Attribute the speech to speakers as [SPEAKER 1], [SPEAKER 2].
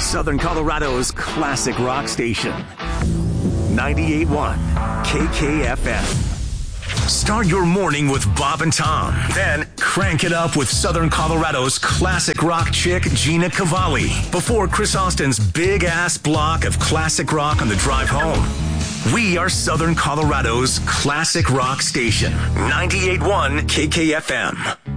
[SPEAKER 1] Southern Colorado's classic rock station. 98.1 KKFM. Start your morning with Bob and Tom. Then crank it up with Southern Colorado's classic rock chick, Gina Cavalli, before Chris Austin's big-ass block of classic rock on the drive home. We are Southern Colorado's classic rock station. 98.1 KKFM.